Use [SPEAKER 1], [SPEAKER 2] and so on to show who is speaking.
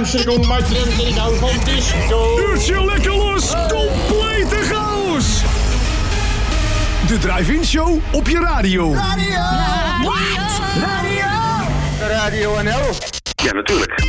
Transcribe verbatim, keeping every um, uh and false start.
[SPEAKER 1] luister ik onder mijn tram en ik hou van disco.
[SPEAKER 2] Uurtje lekker los, complete chaos. De Drive-In Show op je radio.
[SPEAKER 3] Radio.
[SPEAKER 4] Radio.
[SPEAKER 3] Radio.
[SPEAKER 4] Radio N L.
[SPEAKER 5] Ja, natuurlijk.